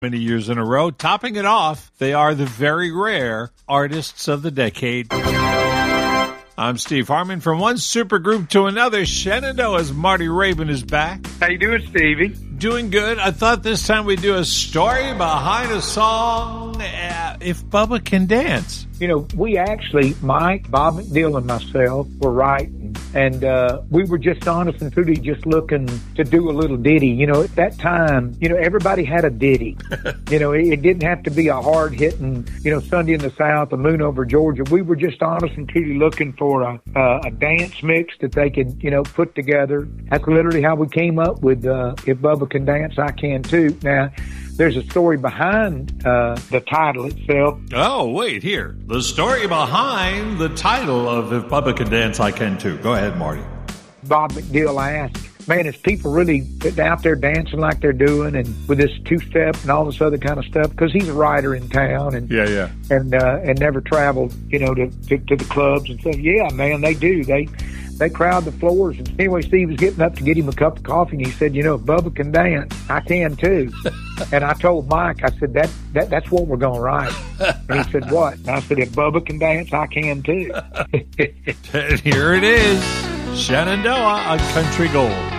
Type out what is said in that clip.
many years in a row. Topping it off, they are the very rare Artists of the Decade. I'm Steve Harmon. From one supergroup to another, Shenandoah's Marty Raybon is back. How you doing, Stevie? Doing good. I thought this time we'd do a story behind a song, If Bubba Can Dance. You know, we actually, Mike, Bob McDill, and myself were writing, and we were just honest and truly just looking to do a little ditty. You know, at that time, you know, everybody had a ditty. You know, it didn't have to be a hard-hitting, you know, Sunday in the South, a moon over Georgia. We were just honest and truly looking for a dance mix that they could, you know, put together. That's literally how we came up with If Bubba Can Dance, I Can Too. Now, there's a story behind the title itself. Oh, wait, here. The story behind the title of If Bubba Can Dance, I Can Too. Go ahead, Marty. Bob McDill asked, man, is people really out there dancing like they're doing and with this two-step and all this other kind of stuff? Because he's a writer in town and and never traveled, you know, to the clubs and stuff. Yeah, man, they do. They crowd the floors. And anyway, Steve was getting up to get him a cup of coffee, and he said, you know, if Bubba can dance, I can too. And I told Mike, I said, that's what we're going to write. And he said, what? And I said, if Bubba can dance, I can too. Here it is, Shenandoah, a country gold.